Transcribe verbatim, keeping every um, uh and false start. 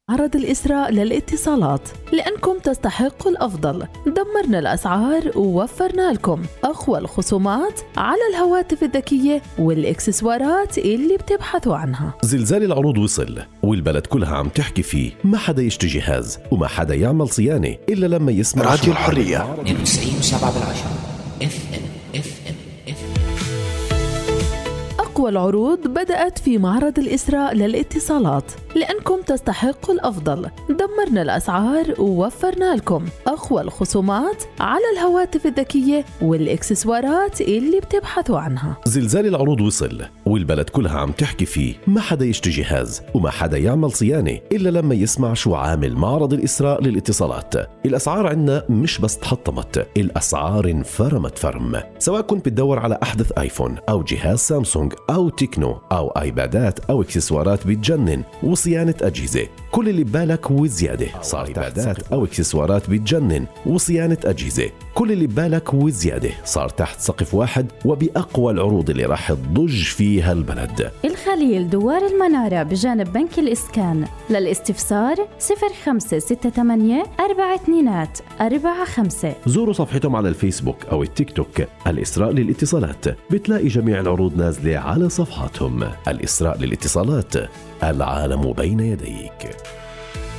عرض الإسراء للاتصالات لأنكم تستحقوا الأفضل. دمرنا الأسعار ووفرنا لكم أقوى الخصومات على الهواتف الذكية والإكسسوارات اللي بتبحثوا عنها. زلزال العروض وصل والبلد كلها عم تحكي فيه، ما حدا يشتري جهاز وما حدا يعمل صيانة إلا لما يسمع راديو الحرية تسعين وسبعة بالعشرة اف ام اف ام اف أقوى العروض بدأت في معرض الإسراء للاتصالات لأنكم تستحقوا الأفضل. دمرنا الأسعار ووفرنا لكم أقوى الخصومات على الهواتف الذكية والإكسسوارات اللي بتبحثوا عنها. زلزال العروض وصل والبلد كلها عم تحكي فيه، ما حدا يشتري جهاز وما حدا يعمل صيانة إلا لما يسمع شو عامل معرض الإسراء للاتصالات. الأسعار عنا مش بس تحطمت، الأسعار انفرمت فرم. سواء كنت بتدور على أحدث آيفون أو جهاز سامسونج أو تكنو أو آيبادات أو إكسسوارات بتجنن وصيانة أجهزة، كل اللي ببالك وزيادة صار آيبادات أو إكسسوارات بتجنن وصيانة أجهزة، كل اللي ببالك وزيادة صار تحت سقف واحد وبأقوى العروض اللي راح تضج فيها البلد. الخليل دوار المنارة بجانب بنك الإسكان. للاستفسار صفر خمسة ستة ثمانية أربعة اثنين أربعة خمسة. زوروا صفحتهم على الفيسبوك أو التيك توك الإسراء للاتصالات، بتلاقي جميع العروض نازلة على صفحاتهم. الإسراء للاتصالات، العالم بين يديك.